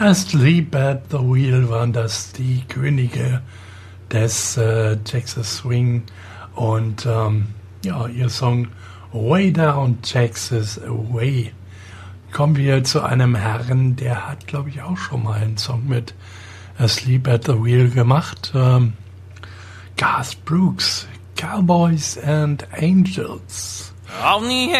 Asleep at the Wheel waren das die Könige des Texas Swing und ihr Song Way Down Texas Way. Kommen wir zu einem Herrn, der hat, glaube ich, auch schon mal einen Song mit Asleep at the Wheel gemacht. Garth Brooks, Cowboys and Angels. On the